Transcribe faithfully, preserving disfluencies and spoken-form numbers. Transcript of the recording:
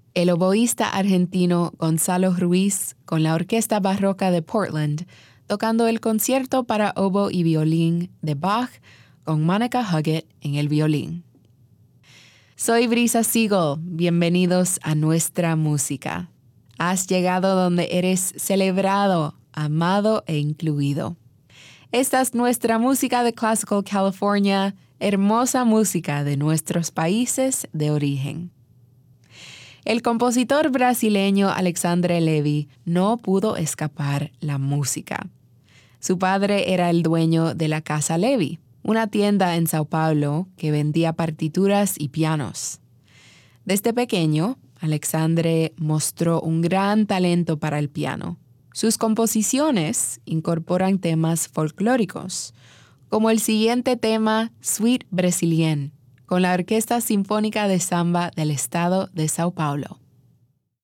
El oboísta argentino Gonzalo Ruiz con la Orquesta Barroca de Portland tocando el concierto para oboe y violín de Bach con Monica Huggett en el violín. Soy Brisa Siegel, bienvenidos a nuestra música. Has llegado donde eres celebrado, amado e incluido. Esta es nuestra música de Classical California, hermosa música de nuestros países de origen. El compositor brasileño Alexandre Levy no pudo escapar la música. Su padre era el dueño de la Casa Levy, una tienda en Sao Paulo que vendía partituras y pianos. Desde pequeño, Alexandre mostró un gran talento para el piano. Sus composiciones incorporan temas folclóricos, como el siguiente tema Suite Brésilienne, con la Orquesta Sinfónica de Samba del Estado de Sao Paulo.